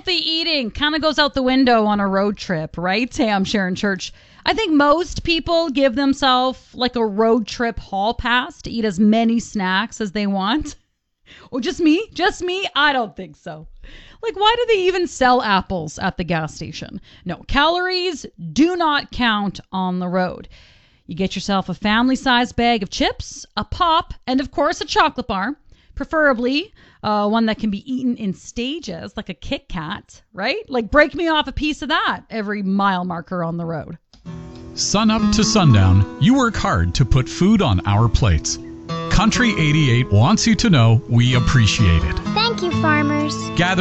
healthy eating kind of goes out the window on a road trip, right? Hey, I'm Sharon Church. I think most people give themselves like a road trip hall pass to eat as many snacks as they want. Or just me? I don't think so. Like, why do they even sell apples at the gas station? No, calories do not count on the road. You get yourself a family-sized bag of chips, a pop, and of course a chocolate bar. Preferably one that can be eaten in stages, like a Kit Kat, right? Like, break me off a piece of that every mile marker on the road. Sun up to sundown, you work hard to put food on our plates. Country 88 wants you to know we appreciate it. Thank you, farmers. Gather